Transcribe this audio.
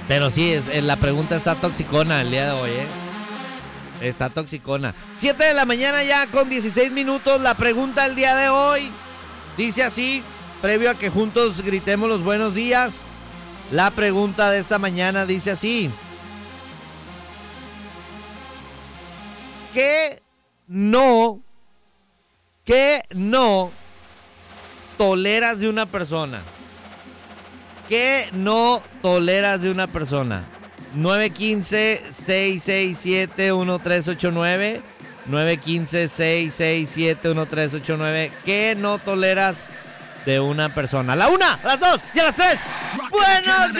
Pero sí, la pregunta está toxicona el día de hoy, ¿eh? Está toxicona. 7 de la mañana ya con 16 minutos. La pregunta del día de hoy dice así, previo a que juntos gritemos los buenos días. La pregunta de esta mañana dice así. ¿Qué no toleras de una persona? ¿Qué no toleras de una persona? 915-667-1389. 915-667-1389. ¿Qué no toleras de una persona? A la 1, a las 2 y a las 3. ¡Buenos días!